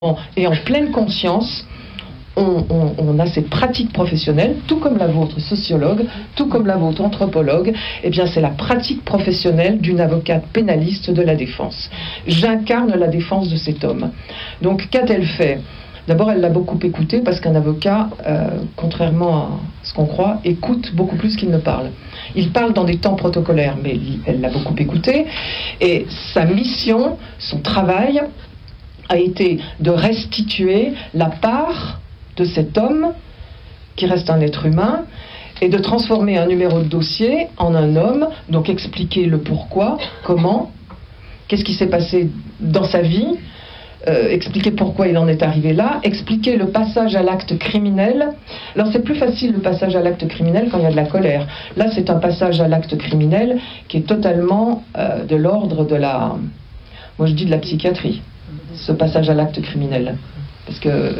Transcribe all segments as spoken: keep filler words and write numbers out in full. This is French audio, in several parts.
Et en pleine conscience, on, on, on a cette pratique professionnelle, tout comme la vôtre sociologue, tout comme la vôtre anthropologue, eh bien c'est la pratique professionnelle d'une avocate pénaliste de la défense. J'incarne la défense de cet homme. Donc qu'a-t-elle fait ? D'abord, elle l'a beaucoup écouté parce qu'un avocat, euh, contrairement à ce qu'on croit, écoute beaucoup plus qu'il ne parle. Il parle dans des temps protocolaires, mais elle l'a beaucoup écouté. Et sa mission, son travail, a été de restituer la part de cet homme, qui reste un être humain, et de transformer un numéro de dossier en un homme, donc expliquer le pourquoi, comment, qu'est-ce qui s'est passé dans sa vie, euh, expliquer pourquoi il en est arrivé là, expliquer le passage à l'acte criminel. Alors c'est plus facile le passage à l'acte criminel quand il y a de la colère. Là c'est un passage à l'acte criminel qui est totalement euh, de l'ordre de la... Moi je dis de la psychiatrie. Ce passage à l'acte criminel. Parce que...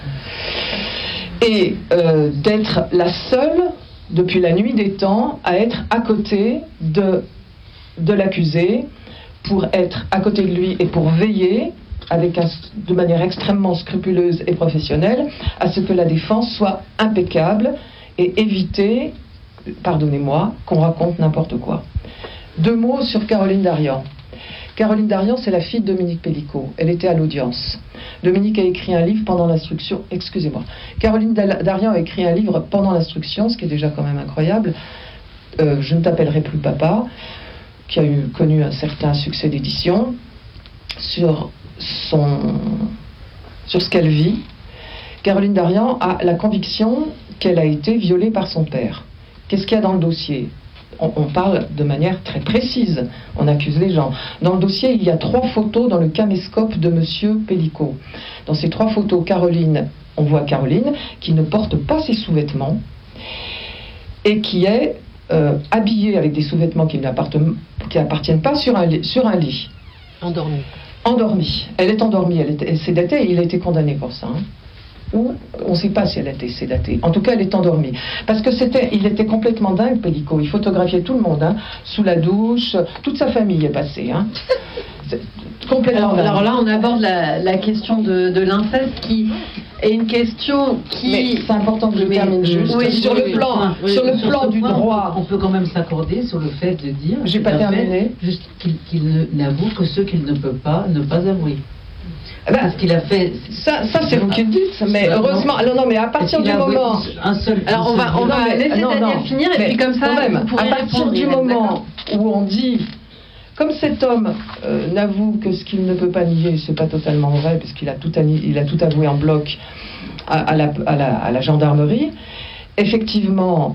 Et euh, d'être la seule, depuis la nuit des temps, à être à côté de, de l'accusé, pour être à côté de lui et pour veiller, avec un, de manière extrêmement scrupuleuse et professionnelle, à ce que la défense soit impeccable et éviter, pardonnez-moi, qu'on raconte n'importe quoi. Deux mots sur Caroline Darian. Caroline Darian, c'est la fille de Dominique Pellicot. Elle était à l'audience. Dominique a écrit un livre pendant l'instruction. Excusez-moi. Caroline Darian a écrit un livre pendant l'instruction, ce qui est déjà quand même incroyable. Euh, Je ne t'appellerai plus papa, qui a eu, connu un certain succès d'édition, sur, son, sur ce qu'elle vit. Caroline Darian a la conviction qu'elle a été violée par son père. Qu'est-ce qu'il y a dans le dossier ? On, on parle de manière très précise, on accuse les gens. Dans le dossier, il y a trois photos dans le caméscope de Monsieur Pellicot. Dans ces trois photos, Caroline, on voit Caroline, qui ne porte pas ses sous-vêtements et qui est euh, habillée avec des sous-vêtements qui n'appartiennent qui appartiennent pas sur un, lit, sur un lit. Endormie. Endormie. Elle est endormie, elle est, elle est sédatée et il a été condamné pour ça. Hein. Ou on ne sait pas si elle a été sédatée. En tout cas, elle est endormie. Parce que c'était, il était complètement dingue, Pellicot. Il photographiait tout le monde, hein, sous la douche. Toute sa famille est passée. Hein. C'est complètement alors, dingue. alors là, on aborde la, la question de, de l'inceste, qui est une question qui... Mais c'est important que je mais, termine juste. Oui, sur oui, le plan, oui, sur le sur plan ce du point, droit. On peut quand même s'accorder sur le fait de dire... J'ai pas terminé. Fait, juste qu'il, qu'il n'avoue que ce qu'il ne peut pas ne pas avouer. Ben, Parce qu'il a fait... Ça, ça c'est vous qui le dites, mais non, heureusement... Non, non, mais à partir du moment... Un seul, alors on va, on va mais, laisser non, Daniel non, finir, et mais puis comme ça, quand même, vous pourrez à partir répondre, du Hélène, moment où on dit... Comme cet homme euh, n'avoue que ce qu'il ne peut pas nier, c'est pas totalement vrai, parce qu'il a tout, il a tout avoué en bloc à, à, la, à, la, à la gendarmerie, effectivement,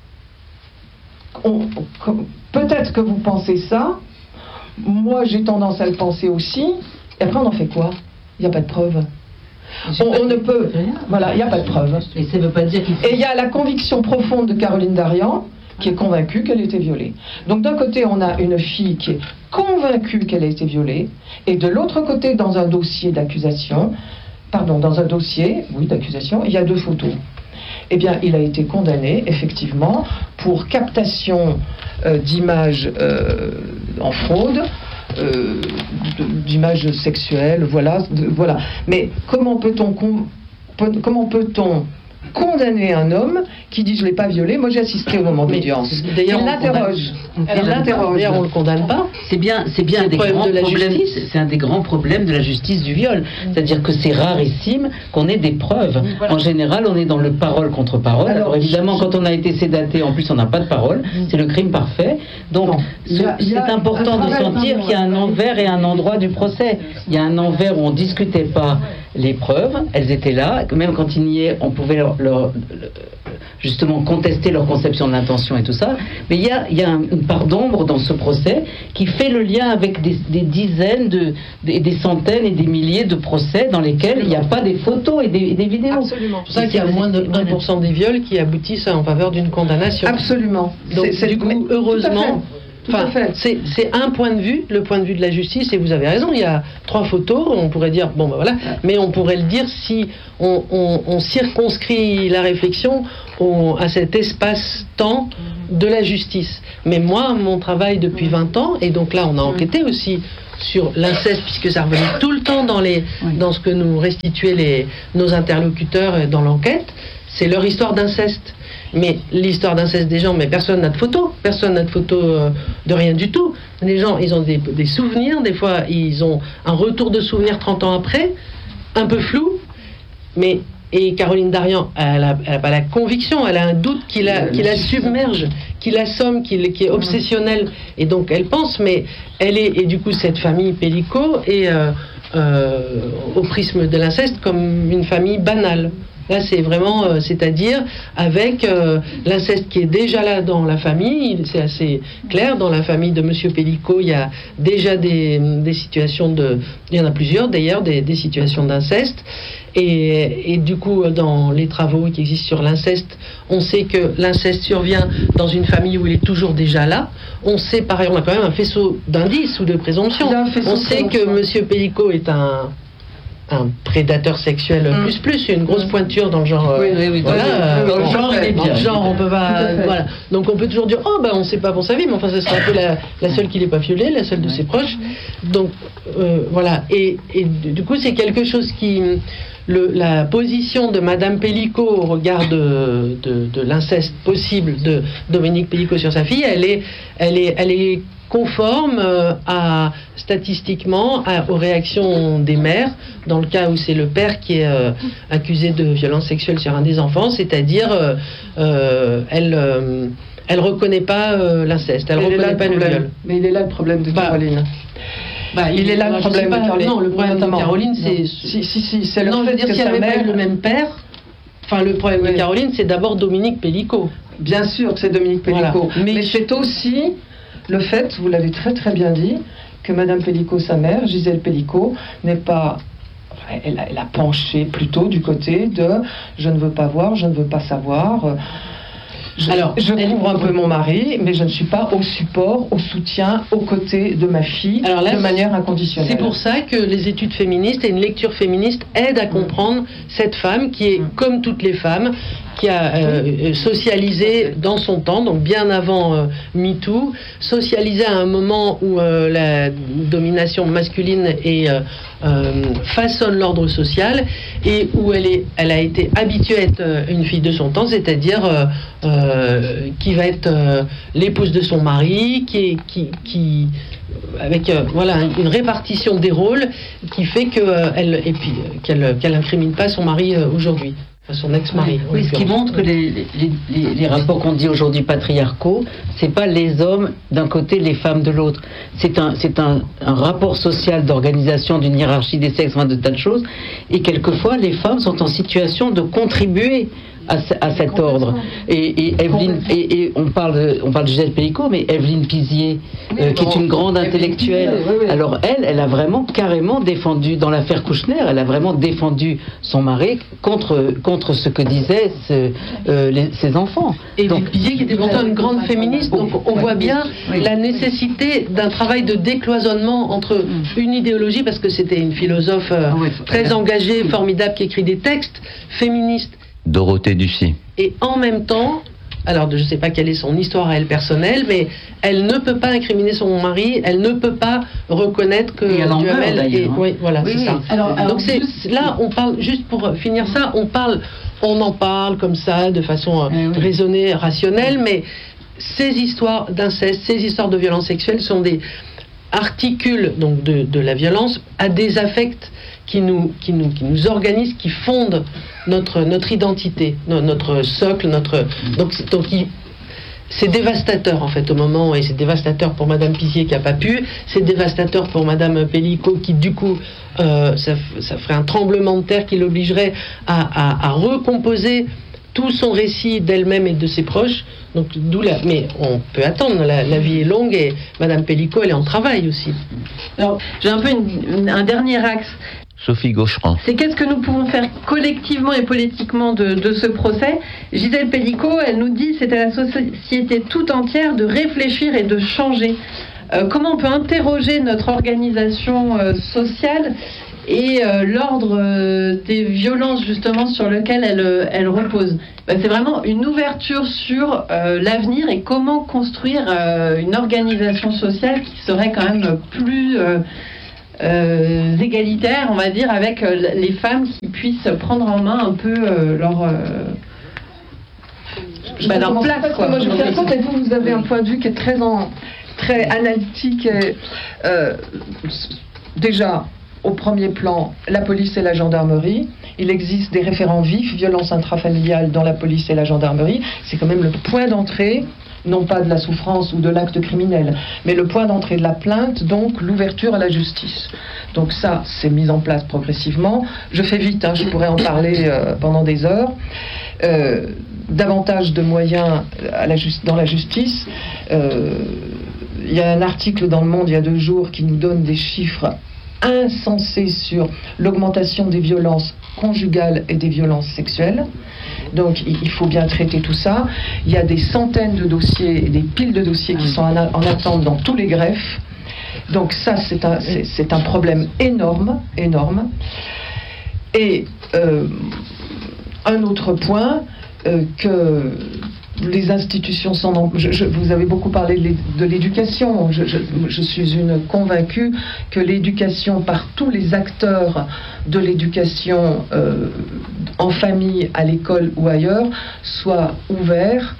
on, peut-être que vous pensez ça, moi j'ai tendance à le penser aussi, et après on en fait quoi ? Il n'y a pas de preuve. On, on ne peut... Rien. Voilà, il n'y a pas de preuve. Et ça ne veut pas dire qu'il faut... Et il y a la conviction profonde de Caroline Darian, qui est convaincue qu'elle a été violée. Donc d'un côté, on a une fille qui est convaincue qu'elle a été violée, et de l'autre côté, dans un dossier d'accusation, pardon, dans un dossier, oui, d'accusation, il y a deux photos. Eh bien, il a été condamné, effectivement, pour captation euh, d'images euh, en fraude, euh, d'images sexuelles, voilà, de, voilà. Mais comment peut-on... Con, peut, comment peut-on condamner un homme qui dit je l'ai pas violé? Moi j'ai assisté au moment d'audience. D'ailleurs, il l'interroge. Elle l'interroge. D'ailleurs, on le condamne pas. C'est bien, c'est bien un des grands de problèmes. C'est un des grands problèmes de la justice du viol. C'est-à-dire que c'est rarissime qu'on ait des preuves. Voilà. En général, on est dans le parole contre parole. Alors, Alors évidemment, je... quand on a été sédaté, en plus, on n'a pas de parole. C'est le crime parfait. Donc, c'est important de sentir qu'il y a un envers et un endroit du procès. Il y a un envers où on discutait pas les preuves. Elles étaient là. Même quand il y est, on pouvait leur, leur justement contester leur conception de l'intention et tout ça, mais il y a, il y a une part d'ombre dans ce procès qui fait le lien avec des, des dizaines, de, des, des centaines et des milliers de procès dans lesquels il n'y a pas des photos et des, et des vidéos. Absolument. C'est pour ça qu'il y a moins de un pour cent des viols qui aboutissent en faveur d'une condamnation. Absolument. Donc c'est, du coup, heureusement... Enfin, c'est, c'est un point de vue, le point de vue de la justice, et vous avez raison, il y a trois photos, on pourrait dire, bon ben voilà, mais on pourrait le dire si on, on, on circonscrit la réflexion au, à cet espace-temps de la justice. Mais moi, mon travail depuis vingt ans, et donc là on a enquêté aussi sur l'inceste, puisque ça revenait tout le temps dans, les, oui. dans ce que nous restituaient les, nos interlocuteurs dans l'enquête, c'est leur histoire d'inceste. Mais l'histoire d'inceste des gens, mais personne n'a de photo, personne n'a de photo euh, de rien du tout. Les gens, ils ont des, des souvenirs, des fois ils ont un retour de souvenirs trente ans après, un peu flou, mais... Et Caroline Darian, elle n'a pas la conviction, elle a un doute qui la, qui la submerge, qui l'assomme, qui, qui est obsessionnel. Et donc elle pense, mais elle est, et du coup cette famille Pellico est euh, euh, au prisme de l'inceste comme une famille banale. Là, c'est vraiment, euh, c'est-à-dire avec euh, l'inceste qui est déjà là dans la famille, c'est assez clair, dans la famille de Monsieur Pellico, il y a déjà des, des situations de, il y en a plusieurs d'ailleurs, des, des situations d'inceste, et, et du coup, dans les travaux qui existent sur l'inceste, on sait que l'inceste survient dans une famille où il est toujours déjà là. On sait, pareil, on a quand même un faisceau d'indices ou de présomptions. On sait que Monsieur Pellico est un un prédateur sexuel mmh. plus plus, une grosse pointure dans le genre. Oui, oui, oui. Voilà, euh, dans le genre, il est bien. Genre, on peut pas. Voilà. Donc on peut toujours dire, oh ben on sait pas pour sa vie, mais enfin ça sera un peu la, la seule qui l'ait pas violée, la seule de ses proches. Donc euh, voilà. Et, et du coup c'est quelque chose qui, le, la position de Madame Pellico au regard de, de, de l'inceste possible de Dominique Pellico sur sa fille, elle est, elle est, elle est conforme euh, à, statistiquement à, aux réactions des mères, dans le cas où c'est le père qui est euh, accusé de violence sexuelle sur un des enfants, c'est-à-dire euh, euh, elle euh, elle reconnaît pas euh, l'inceste, elle Mais reconnaît pas le, le viol. Mais il est là le problème de bah, Caroline. Bah, il, il est là le problème pas, de Caroline. Non, le problème de Caroline, c'est... Si, si, si, c'est le non, fait je veux dire, que si elle n'avait mère... pas eu le même père, enfin, le problème oui. de Caroline, c'est d'abord Dominique Pellico. Bien sûr que c'est Dominique Pellico, voilà. mais, mais c'est aussi le fait, vous l'avez très très bien dit, que Madame Pellico, sa mère, Gisèle Pellico, n'est pas... Elle a, elle a penché plutôt du côté de « je ne veux pas voir, je ne veux pas savoir ». Je, Alors, je couvre un peu mon mari, mais je ne suis pas au support, au soutien, aux côtés de ma fille, Alors là, de manière inconditionnelle. C'est pour ça que les études féministes et une lecture féministe aident à comprendre mmh. cette femme qui est, mmh. comme toutes les femmes, qui a euh, socialisé dans son temps, donc bien avant euh, MeToo, socialisé à un moment où euh, la domination masculine est, euh, euh, façonne l'ordre social et où elle, est, elle a été habituée à être une fille de son temps, c'est-à-dire euh, euh, qui va être euh, l'épouse de son mari, qui, est, qui, qui avec euh, voilà une répartition des rôles qui fait que euh, elle et puis euh, qu'elle qu'elle incrimine pas son mari euh, aujourd'hui. Son ex-mari. Oui, oui, ce qui montre que les, les, les, les rapports qu'on dit aujourd'hui patriarcaux, c'est pas les hommes d'un côté, les femmes de l'autre. C'est un, c'est un, un rapport social d'organisation d'une hiérarchie des sexes, enfin de tas de choses. Et quelquefois, les femmes sont en situation de contribuer à, à cet ordre. Et, et, Evelyne, et, et on parle de, on parle de Gisèle Pellico, mais Evelyne Pizier, oui, euh, qui bon, est une grande intellectuelle, Pizier, oui, oui. alors elle, elle a vraiment carrément défendu, dans l'affaire Kouchner, elle a vraiment défendu son mari contre, contre ce que disaient ce, euh, les, ses enfants. Et donc, Pizier qui était pourtant une grande féministe, donc on voit bien oui. la nécessité d'un travail de décloisonnement entre une idéologie, parce que c'était une philosophe euh, oui, très engagée, formidable, qui écrit des textes féministes, Dorothée Ducy. Et en même temps, alors je ne sais pas quelle est son histoire à elle personnelle, mais elle ne peut pas incriminer son mari, elle ne peut pas reconnaître que Duhamel est... Oui, voilà, oui, c'est oui. ça. Alors, alors, Donc c'est, juste... là, on parle, juste pour finir ça, on parle, on en parle comme ça, de façon eh oui. raisonnée, rationnelle, mais ces histoires d'inceste, ces histoires de violence sexuelle sont des articules donc, de, de la violence à des affects qui nous, qui nous, qui nous organisent, qui fondent notre, notre identité, notre socle, notre... Donc, donc il, c'est dévastateur en fait au moment, et c'est dévastateur pour Madame Pizier qui n'a pas pu, c'est dévastateur pour Madame Pellico qui du coup, euh, ça, ça ferait un tremblement de terre qui l'obligerait à, à, à recomposer tout son récit d'elle-même et de ses proches. Donc, d'où la... Mais on peut attendre, la, la vie est longue et Madame Pellico, elle est en travail aussi. Alors, j'ai un peu une, une, un dernier axe. Sophie Gaucheran. C'est qu'est-ce que nous pouvons faire collectivement et politiquement de, de ce procès. Gisèle Pellico, elle nous dit c'est à la société tout entière de réfléchir et de changer. Euh, comment on peut interroger notre organisation euh, sociale et euh, l'ordre euh, des violences justement sur lequel elle, elle repose. Ben, c'est vraiment une ouverture sur euh, l'avenir et comment construire euh, une organisation sociale qui serait quand même plus euh, euh, égalitaire, on va dire, avec euh, les femmes qui puissent prendre en main un peu euh, leur... Euh, bah, leur place, quoi. Moi, je vous raconte, et vous, vous avez un point de vue qui est très, en, très analytique. Et, euh, déjà, au premier plan, la police et la gendarmerie. Il existe des référents vifs, violences intrafamiliales dans la police et la gendarmerie. C'est quand même le point d'entrée, non pas de la souffrance ou de l'acte criminel, mais le point d'entrée de la plainte, donc l'ouverture à la justice. Donc ça, c'est mis en place progressivement. Je fais vite, hein, je pourrais en parler euh, pendant des heures. Euh, davantage de moyens à la just- dans la justice. Euh, il y a un article dans Le Monde il y a deux jours qui nous donne des chiffres insensés sur l'augmentation des violences conjugales et des violences sexuelles. Donc il faut bien traiter tout ça. Il y a des centaines de dossiers, des piles de dossiers qui sont en, a- en attente dans tous les greffes. Donc ça, c'est un, c'est, c'est un problème énorme, énorme. Et euh, un autre point, euh, que les institutions sont... En, je, je, vous avez beaucoup parlé de l'éducation. Je, je, je suis une convaincue que l'éducation par tous les acteurs de l'éducation euh, en famille, à l'école ou ailleurs, soit ouvert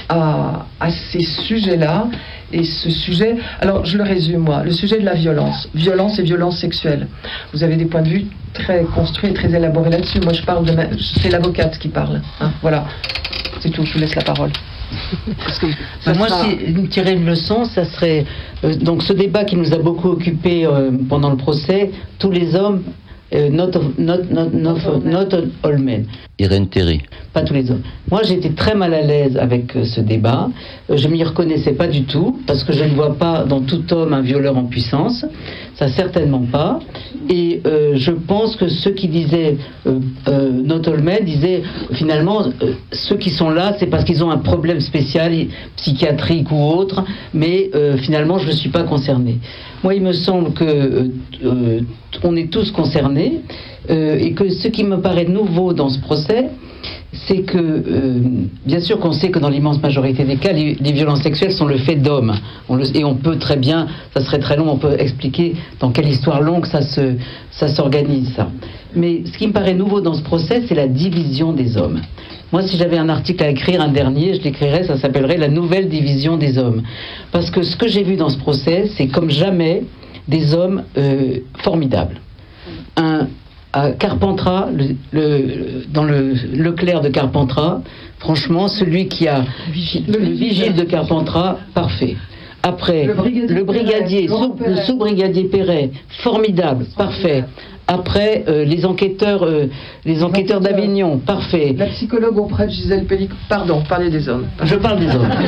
à, à ces sujets-là. Et ce sujet, alors je le résume moi, le sujet de la violence, violence et violence sexuelle. Vous avez des points de vue très construits et très élaborés là-dessus. Moi je parle de ma... c'est l'avocate qui parle, hein, voilà. C'est tout, je vous laisse la parole. Parce que, ben moi, sera... si tirer une leçon, ça serait euh, donc ce débat qui nous a beaucoup occupé euh, pendant le procès, tous les hommes, euh, not, of, not, not, not, not all men. Irène Théry. Pas tous les hommes. Moi, j'étais très mal à l'aise avec euh, ce débat. Euh, je m'y reconnaissais pas du tout, parce que je ne vois pas dans tout homme un violeur en puissance. Ça, certainement pas. Et euh, je pense que ceux qui disaient euh, euh, not all men disaient finalement euh, ceux qui sont là, c'est parce qu'ils ont un problème spécial, psychiatrique ou autre, mais euh, finalement, je ne suis pas concerné. Moi, il me semble que euh, euh, on est tous concernés, euh, et que ce qui me paraît nouveau dans ce procès, c'est que, euh, bien sûr qu'on sait que dans l'immense majorité des cas, les, les violences sexuelles sont le fait d'hommes. On le, et on peut très bien, ça serait très long, on peut expliquer dans quelle histoire longue ça, se, ça s'organise, ça. Mais ce qui me paraît nouveau dans ce procès, c'est la division des hommes. Moi, si j'avais un article à écrire, un dernier, je l'écrirais, ça s'appellerait « La nouvelle division des hommes ». Parce que ce que j'ai vu dans ce procès, c'est comme jamais des hommes euh, formidables. Un... À Carpentras, le, le, dans le Leclerc de Carpentras, franchement, celui qui a le vigile de Carpentras, parfait. Après, le brigadier, le, brigadier Perret, sous, le sous-brigadier Perret, formidable, parfait. Après, euh, les enquêteurs, euh, les enquêteurs d'Avignon, parfait. La psychologue auprès de Gisèle Pellicot. Pardon, parlez des hommes. Je parle des hommes.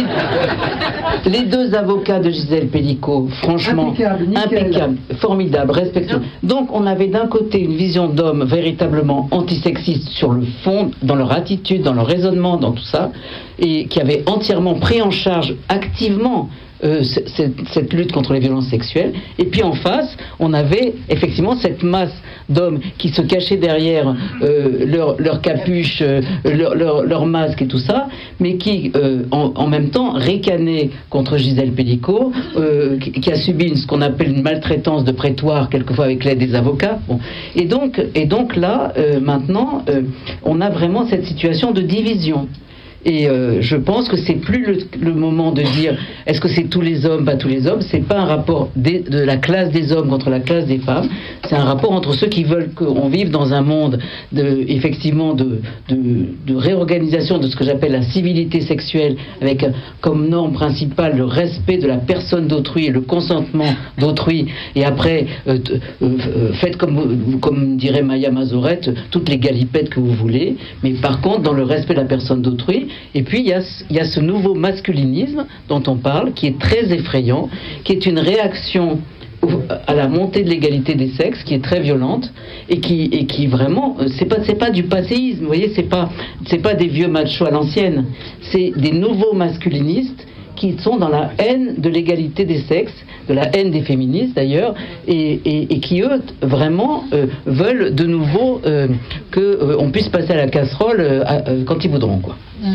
les, les deux avocats de Gisèle Pellicot, franchement, impeccable, impeccable, formidable, respectueux. Donc, on avait d'un côté une vision d'hommes véritablement antisexistes sur le fond, dans leur attitude, dans leur raisonnement, dans tout ça, et qui avaient entièrement pris en charge activement Euh, cette, cette lutte contre les violences sexuelles. Et puis en face, on avait effectivement cette masse d'hommes qui se cachaient derrière euh, leur, leur capuche, euh, leur, leur, leur masque et tout ça, mais qui euh, en, en même temps ricanaient contre Gisèle Pellicot, euh, qui, qui a subi une, ce qu'on appelle une maltraitance de prétoire, quelquefois avec l'aide des avocats. Bon. Et, donc, et donc là, euh, maintenant, euh, on a vraiment cette situation de division. Et euh, je pense que c'est plus le, le moment de dire est-ce que c'est tous les hommes, pas tous les hommes. C'est pas un rapport des, de la classe des hommes contre la classe des femmes. C'est un rapport entre ceux qui veulent qu'on vive dans un monde de, effectivement de, de, de réorganisation de ce que j'appelle la civilité sexuelle, avec comme norme principale le respect de la personne d'autrui et le consentement d'autrui. Et après, euh, euh, faites comme, comme dirait Maya Mazorette, toutes les galipettes que vous voulez. Mais par contre, dans le respect de la personne d'autrui. Et puis il y, a, il y a ce nouveau masculinisme dont on parle, qui est très effrayant, qui est une réaction à la montée de l'égalité des sexes, qui est très violente, et qui, et qui vraiment, c'est pas, c'est pas du passéisme, vous voyez, c'est pas, c'est pas des vieux machos à l'ancienne, c'est des nouveaux masculinistes qui sont dans la haine de l'égalité des sexes, de la haine des féministes d'ailleurs, et, et, et qui eux vraiment euh, veulent de nouveau euh, que euh, on puisse passer à la casserole euh, euh, quand ils voudront, quoi. Mm.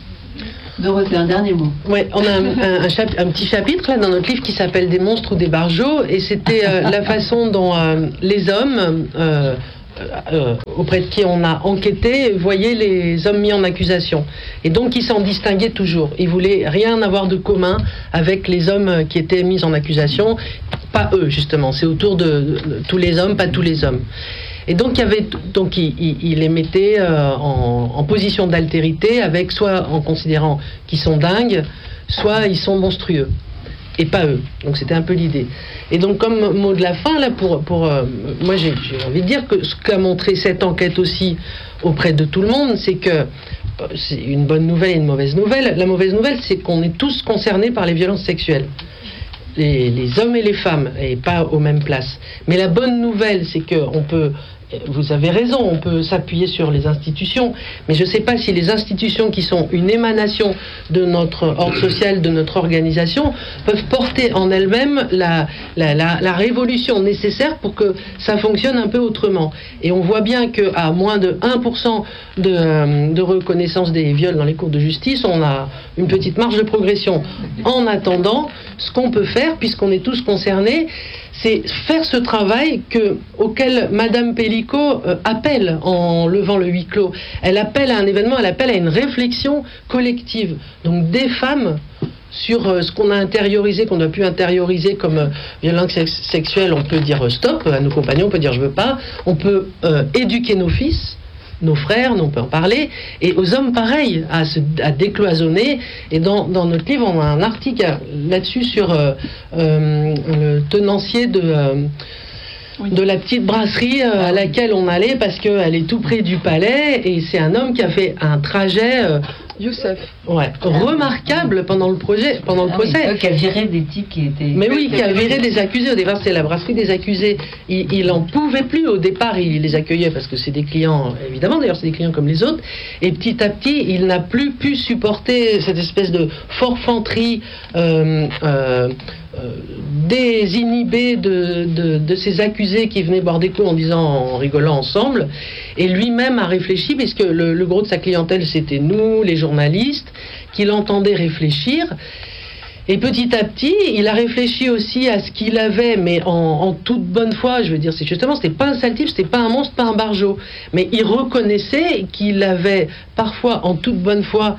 Dorothée, un dernier mot. Oui, on a un, un, un, chap- un petit chapitre là dans notre livre qui s'appelle Des monstres ou des barjots, et c'était euh, la façon dont euh, les hommes, euh, euh, auprès de qui on a enquêté, voyaient les hommes mis en accusation. Et donc ils s'en distinguaient toujours. Ils voulaient rien avoir de commun avec les hommes qui étaient mis en accusation. Pas eux, justement. C'est autour de, de, de tous les hommes, pas tous les hommes. Et donc, il, y avait, donc il, il, il les mettait euh, en, en position d'altérité, avec soit en considérant qu'ils sont dingues, soit ils sont monstrueux, et pas eux. Donc c'était un peu l'idée. Et donc comme mot de la fin, là, pour, pour euh, moi j'ai, j'ai envie de dire que ce qu'a montré cette enquête aussi auprès de tout le monde, c'est que c'est une bonne nouvelle et une mauvaise nouvelle. La mauvaise nouvelle, c'est qu'on est tous concernés par les violences sexuelles. Les, les hommes et les femmes, et pas aux mêmes places. Mais la bonne nouvelle, c'est qu'on peut, vous avez raison, on peut s'appuyer sur les institutions, mais je ne sais pas si les institutions qui sont une émanation de notre ordre social, de notre organisation, peuvent porter en elles-mêmes la, la, la, la révolution nécessaire pour que ça fonctionne un peu autrement. Et on voit bien qu'à moins de un pour cent de, de reconnaissance des viols dans les cours de justice, on a une petite marge de progression. En attendant, ce qu'on peut faire, puisqu'on est tous concernés, c'est faire ce travail que, auquel Madame Pellicot euh, appelle en levant le huis clos. Elle appelle à un événement, elle appelle à une réflexion collective. Donc des femmes sur euh, ce qu'on a intériorisé, qu'on a pu intérioriser comme euh, violence sex- sexuelle, on peut dire euh, stop à nos compagnons, on peut dire je veux pas, on peut euh, éduquer nos fils, nos frères, on peut en parler, et aux hommes pareil, à, se, à décloisonner. Et dans, dans notre livre, on a un article là-dessus sur euh, euh, le tenancier de, euh, oui. de la petite brasserie euh, à laquelle on allait parce qu'elle est tout près du palais, et c'est un homme qui a fait un trajet... Euh, Youssef. Ouais, remarquable pendant le projet, pendant le ah procès. Oui, qui a viré des types qui étaient... Mais oui, qui a viré des accusés. Au départ, c'est la brasserie des accusés. Il, il en pouvait plus. Au départ, il les accueillait parce que c'est des clients, évidemment, d'ailleurs, c'est des clients comme les autres. Et petit à petit, il n'a plus pu supporter cette espèce de forfanterie euh, euh, euh, désinhibée de, de, de ces accusés qui venaient boire des coups en disant, en rigolant ensemble. Et lui-même a réfléchi, puisque le, le gros de sa clientèle, c'était nous, les journalistes, qui l'entendaient réfléchir. Et petit à petit, il a réfléchi aussi à ce qu'il avait, mais en, en toute bonne foi. Je veux dire, c'est justement, c'était pas un sale type, c'était pas un monstre, pas un barjot. Mais il reconnaissait qu'il avait parfois, en toute bonne foi,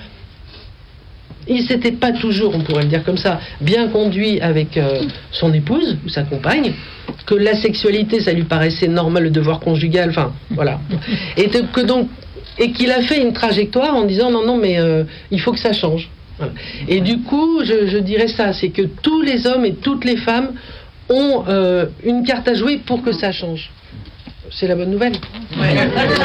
il s'était pas toujours, on pourrait le dire comme ça, bien conduit avec euh, son épouse ou sa compagne, que la sexualité, ça lui paraissait normal, le devoir conjugal, enfin, voilà. Et de, que donc, et qu'il a fait une trajectoire en disant non, non, mais euh, il faut que ça change. Voilà. Et du coup, je, je dirais ça, c'est que tous les hommes et toutes les femmes ont euh, une carte à jouer pour que ça change. C'est la bonne nouvelle. Ouais.